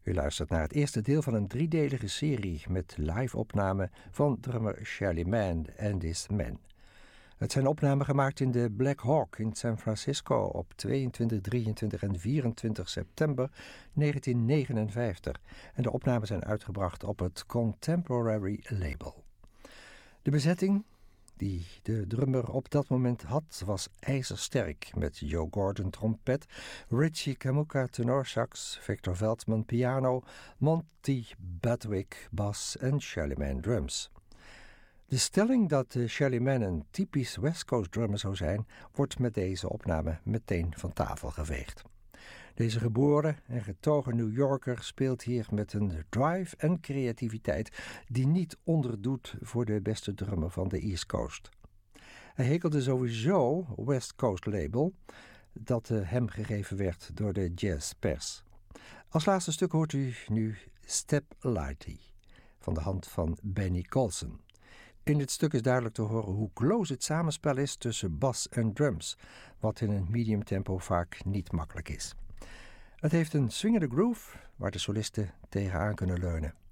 U luistert naar het eerste deel van een driedelige serie met live-opnamen van drummer Shelly Manne en This Man. Het zijn opnamen gemaakt in de Black Hawk in San Francisco op 22, 23 en 24 september 1959 en de opnamen zijn uitgebracht op het Contemporary label. De bezetting die de drummer op dat moment had was ijzersterk met Joe Gordon trompet, Richie Kamuka tenorsax, Victor Veldman piano, Monty Badwick bas en Shelly Manne drums. De stelling dat Shelly Manne een typisch West Coast drummer zou zijn, wordt met deze opname meteen van tafel geveegd. Deze geboren en getogen New Yorker speelt hier met een drive en creativiteit die niet onderdoet voor de beste drummer van de East Coast. Hij hekelde sowieso West Coast label dat hem gegeven werd door de jazzpers. Als laatste stuk hoort u nu Step Lightly van de hand van Benny Golson. In dit stuk is duidelijk te horen hoe close het samenspel is tussen bas en drums, wat in een medium tempo vaak niet makkelijk is. Het heeft een swingende groove waar de solisten tegenaan kunnen leunen.